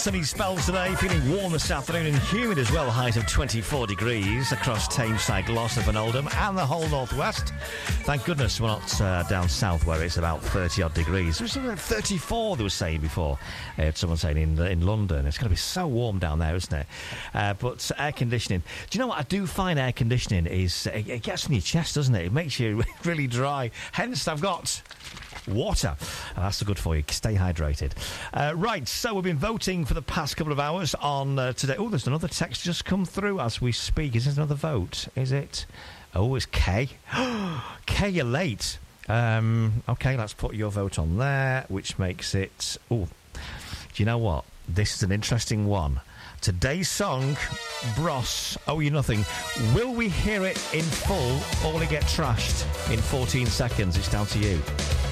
Sunny spells today, feeling warm this afternoon and humid as well, highs of 24 degrees across Tameside, Gloucester and Oldham and the whole northwest. Thank goodness we're not down south where it's about 30 odd degrees. It was something like 34 they were saying before. I heard someone saying in London. It's going to be so warm down there, isn't it? But air conditioning. Do you know what I do find air conditioning is, it gets in your chest, doesn't it? It makes you really dry. Hence I've got water. That's good for you. Stay hydrated. Right, so we've been voting for the past couple of hours on today. Oh, there's another text just come through as we speak. Is this another vote? Is it? Oh, it's Kay. Kay, you're late. Okay, let's put your vote on there, which makes it... Oh, do you know what? This is an interesting one. Today's song, Bros, Owe You Nothing. Will we hear it in full or will it get trashed in 14 seconds? It's down to you.